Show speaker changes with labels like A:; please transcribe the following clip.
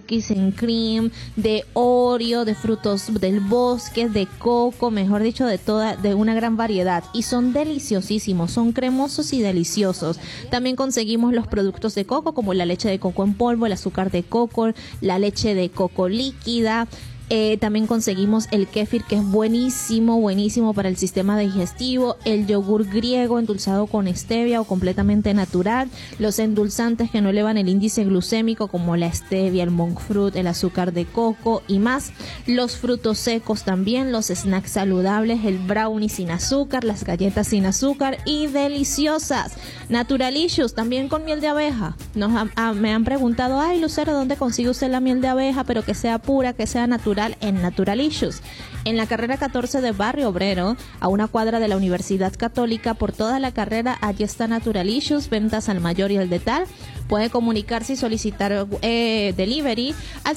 A: cookies en cream, de Oreo, de frutos del bosque, de coco, mejor dicho, de una gran variedad. Y son deliciosísimos, son cremosos y deliciosos. También conseguimos los productos de coco, como la leche de coco en polvo, el azúcar de coco, la leche de coco líquida. También conseguimos el kéfir, que es buenísimo, buenísimo para el sistema digestivo, el yogur griego endulzado con stevia o completamente natural, los endulzantes que no elevan el índice glucémico como la stevia, el monk fruit, el azúcar de coco y más, los frutos secos también, los snacks saludables, el brownie sin azúcar, las galletas sin azúcar y deliciosas. Naturalicious, también con miel de abeja. Me han preguntado, ay Lucero, ¿dónde consigue usted la miel de abeja? Pero que sea pura, que sea natural. En Naturalicious, en la carrera 14 de Barrio Obrero, a una cuadra de la Universidad Católica. Por toda la carrera, allí está Naturalicious, ventas al mayor y al detal. Puede comunicarse y solicitar delivery al